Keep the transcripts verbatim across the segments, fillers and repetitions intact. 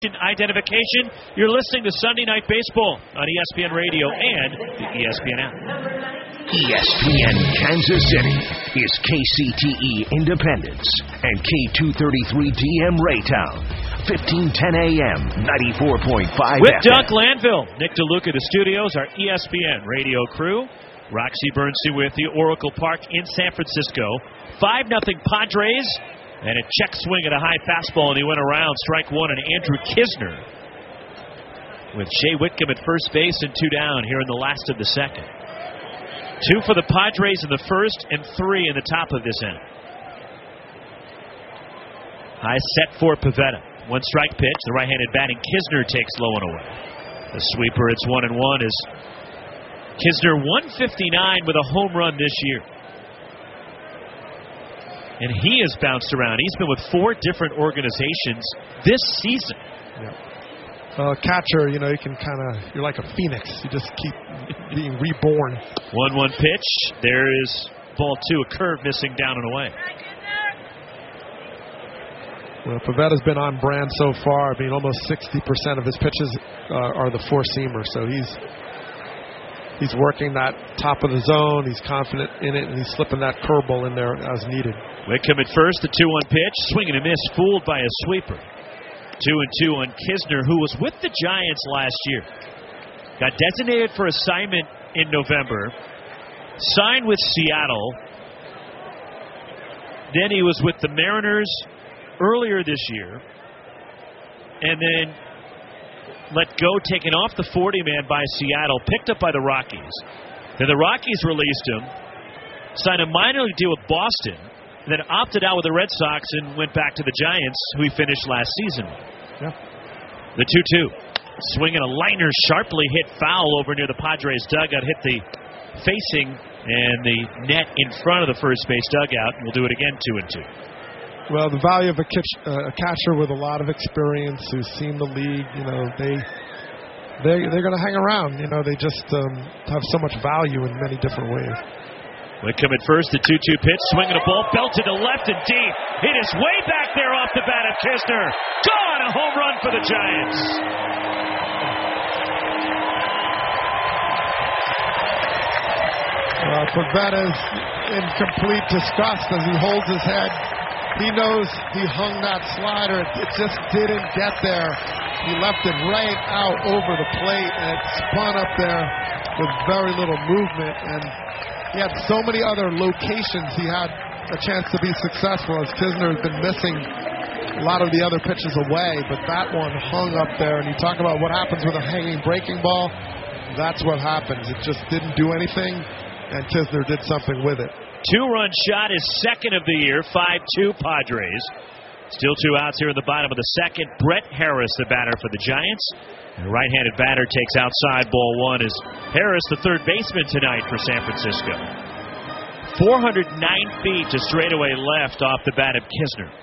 Identification. You're listening to Sunday Night Baseball on E S P N Radio and the E S P N app. E S P N Kansas City is K C T E Independence and K two thirty-three D M Raytown. fifteen ten A M, ninety-four point five With F M. Doug Landville, Nick DeLuca, the studios, our E S P N radio crew. Roxy Bernstein with you, Oracle Park in San Francisco. five nothing Padres. And a check swing at a high fastball, and he went around. Strike one, and Andrew Kisner with Shea Whitcomb at first base and two down here in the last of the second. Two for the Padres in the first and three in the top of this inning. High set for Pivetta. One strike pitch. The right-handed batting Kisner takes low and away. The sweeper, it's one and one, is Kisner one fifty-nine with a home run this year. And he has bounced around. He's been with four different organizations this season. Yeah. Uh, catcher, you know, you can kind of, you're like a phoenix. You just keep being reborn. one one pitch. There is ball two, a curve missing down and away. Well, Pavetta's been on brand so far. I mean, almost sixty percent of his pitches uh, are the four-seamer. So he's he's working that top of the zone. He's confident in it, and he's slipping that curveball in there as needed. Whitcomb at first, the two one pitch. Swing and a miss, fooled by a sweeper. Two and two on Kisner, who was with the Giants last year. Got designated for assignment in November. Signed with Seattle. Then he was with the Mariners earlier this year. And then let go, taken off the forty-man by Seattle. Picked up by the Rockies. Then the Rockies released him. Signed a minor league deal with Boston. Then opted out with the Red Sox and went back to the Giants, who he finished last season with. Yeah. The two two. Swinging a liner, sharply hit foul over near the Padres dugout. Hit the facing and the net in front of the first base dugout. We'll do it again, two and two. Well, the value of a, kitch, uh, a catcher with a lot of experience who's seen the league, you know, they, they, they're going to hang around. You know, they just um, have so much value in many different ways. Whitcomb at first, the two two pitch, swinging a ball, belted to left and deep. It is way back there off the bat of Kisner. Gone, a home run for the Giants. Well, Pavetta's in complete disgust as he holds his head. He knows he hung that slider. It just didn't get there. He left it right out over the plate, and it spun up there with very little movement. And he had so many other locations he had a chance to be successful, as Kisner has been missing a lot of the other pitches away, but that one hung up there. And you talk about what happens with a hanging breaking ball, that's what happens. It just didn't do anything, and Kisner did something with it. Two-run shot is second of the year, five two Padres. Still two outs here in the bottom of the second. Brett Harris, the batter for the Giants. The right-handed batter takes outside, ball one is Harris, the third baseman tonight for San Francisco. four hundred nine feet to straightaway left off the bat of Kisner.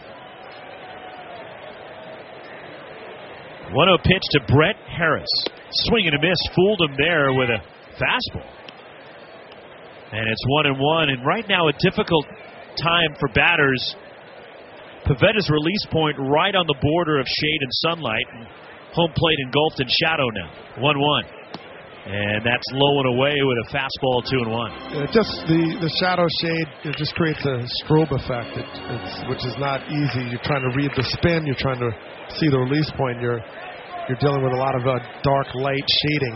one oh pitch to Brett Harris. Swing and a miss, fooled him there with a fastball. And it's one and one, and right now a difficult time for batters. Pavetta's release point right on the border of shade and sunlight. Home plate engulfed in shadow now. one one. And that's low and away with a fastball, two and one. Yeah, just the, the shadow shade, it just creates a strobe effect, it, it's, which is not easy. You're trying to read the spin, you're trying to see the release point. You're, you're dealing with a lot of uh, dark light shading.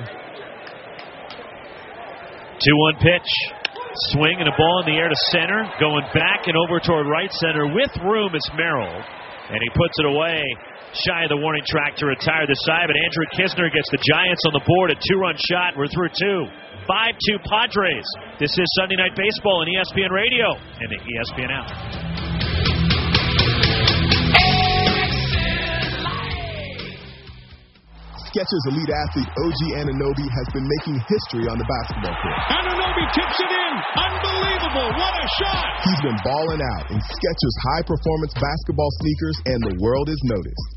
two one pitch. Swing and a ball in the air to center. Going back and over toward right center with room is Merrill. And he puts it away. Shy of the warning track to retire the side, but Andrew Kisner gets the Giants on the board. A two-run shot. We're through two. five two Padres. This is Sunday Night Baseball on E S P N Radio and the E S P N app. Skechers elite athlete O G Anunoby has been making history on the basketball court. Anunoby tips it in. Unbelievable. What a shot. He's been balling out in Skechers high-performance basketball sneakers, and the world is noticed.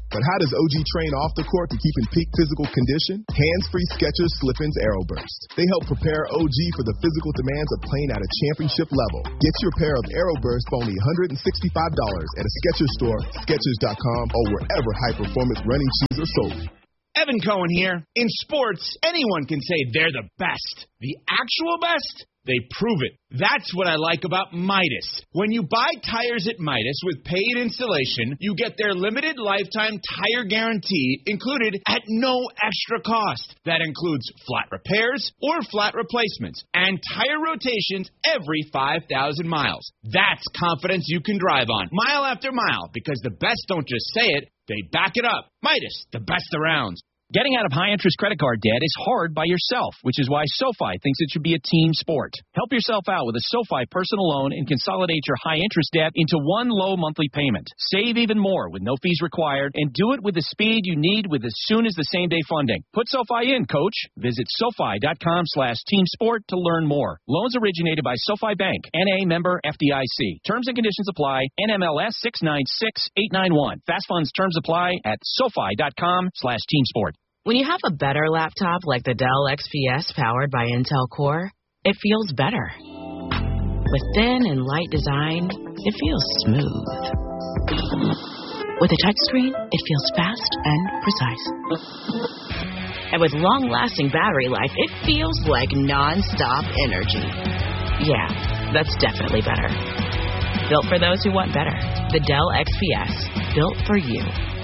But how does O G train off the court to keep in peak physical condition? Hands-free Skechers Slip-ins Aeroburst. They help prepare O G for the physical demands of playing at a championship level. Get your pair of Aeroburst for only one hundred sixty-five dollars at a Skechers store, Skechers dot com, or wherever high-performance running shoes are sold. Evan Cohen here. In sports, anyone can say they're the best. The actual best? They prove it. That's what I like about Midas. When you buy tires at Midas with paid installation, you get their limited lifetime tire guarantee included at no extra cost. That includes flat repairs or flat replacements and tire rotations every five thousand miles. That's confidence you can drive on mile after mile, because the best don't just say it, they back it up. Midas, the best around. Getting out of high-interest credit card debt is hard by yourself, which is why SoFi thinks it should be a team sport. Help yourself out with a SoFi personal loan and consolidate your high-interest debt into one low monthly payment. Save even more with no fees required, and do it with the speed you need with as soon as the same-day funding. Put SoFi in, coach. Visit SoFi.com slash team sport to learn more. Loans originated by SoFi Bank, N A member F D I C. Terms and conditions apply. N M L S six nine six eight nine one. Fast Funds terms apply at SoFi.com slash team sport. When you have a better laptop like the Dell X P S powered by Intel Core, it feels better. With thin and light design, it feels smooth. With a touchscreen, it feels fast and precise. And with long-lasting battery life, it feels like non-stop energy. Yeah, that's definitely better. Built for those who want better. The Dell X P S, built for you.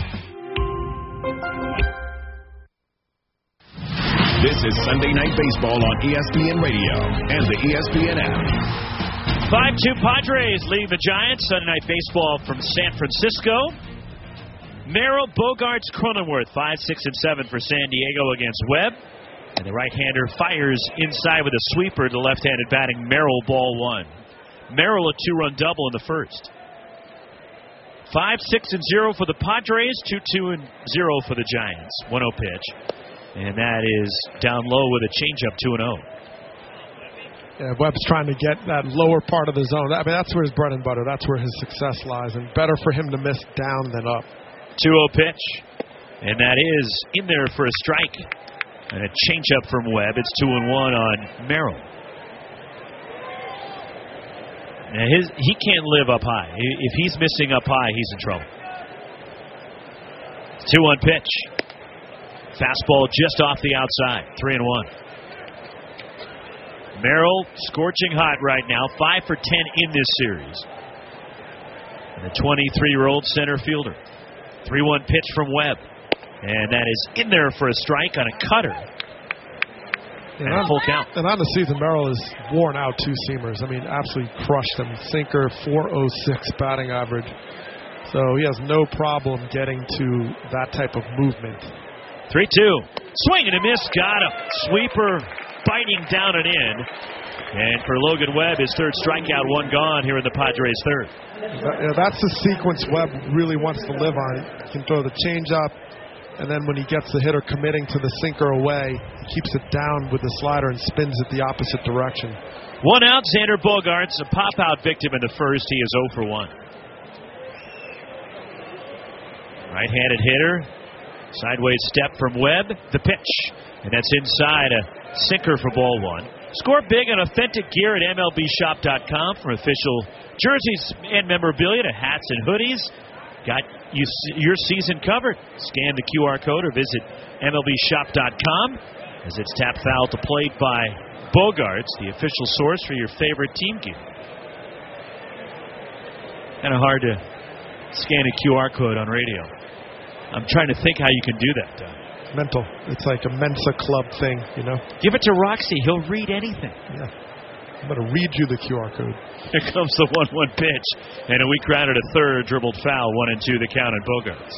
This is Sunday Night Baseball on E S P N Radio and the E S P N app. five two Padres lead the Giants. Sunday Night Baseball from San Francisco. Merrill, Bogarts, Cronenworth, five, six, and seven for San Diego against Webb. And the right-hander fires inside with a sweeper to left-handed batting Merrill, ball one. Merrill, a two-run double in the first. five, six, and zero for the Padres, two, two, and zero for the Giants. one oh pitch. And that is down low with a changeup, two and oh. Yeah, Webb's trying to get that lower part of the zone. I mean, that's where his bread and butter. That's where his success lies. And better for him to miss down than up. two oh pitch. And that is in there for a strike. And a changeup from Webb. It's two and one on Merrill. Now his, he can't live up high. If he's missing up high, he's in trouble. two one pitch. Fastball just off the outside. three and one. Merrill scorching hot right now. five for ten in this series. And the twenty-three-year-old center fielder. three one pitch from Webb. And that is in there for a strike on a cutter. And, and a full count. And on the season, Merrill has worn out two-seamers. I mean, absolutely crushed them. Sinker, four oh six batting average. So he has no problem getting to that type of movement. three two. Swing and a miss. Got him. Sweeper biting down and in. And for Logan Webb, his third strikeout, one gone here in the Padres' third. That, yeah, that's the sequence Webb really wants to live on. He can throw the changeup, and then when he gets the hitter committing to the sinker away, he keeps it down with the slider and spins it the opposite direction. One out, Xander Bogaerts, a pop-out victim in the first. He is oh for one. Right-handed hitter. Sideways step from Webb. The pitch. And that's inside, a sinker for ball one. Score big on authentic gear at M L B shop dot com for official jerseys and memorabilia to hats and hoodies. Got you, your season covered. Scan the Q R code or visit M L B shop dot com as it's tap foul to plate by Bogaerts, the official source for your favorite team gear. Kind of hard to scan a Q R code on radio. I'm trying to think how you can do that, Doug. Mental. It's like a Mensa Club thing, you know? Give it to Roxy. He'll read anything. Yeah. I'm going to read you the Q R code. Here comes the one one pitch. And a weak grounded to third, dribbled foul, one and two, the count at Bogaerts.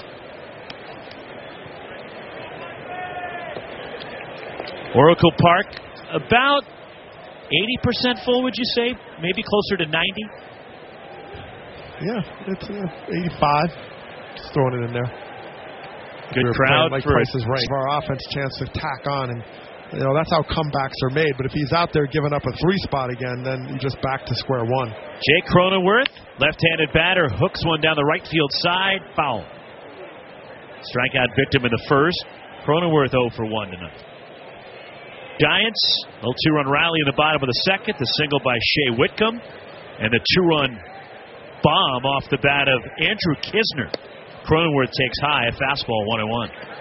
Oracle Park, about eighty percent full, would you say? Maybe closer to ninety? Yeah, it's uh, eighty-five. Just throwing it in there. Good crowd. Like for Price is right. For our offense, chance to tack on, and you know that's how comebacks are made. But if he's out there giving up a three spot again, then you're just back to square one. Jake Cronenworth, left-handed batter, hooks one down the right field side, foul. Strikeout victim in the first. Cronenworth oh for one tonight. Giants, a little two-run rally in the bottom of the second. The single by Shea Whitcomb. And the two-run bomb off the bat of Andrew Kisner. Cronenworth takes high, a fastball, one and one.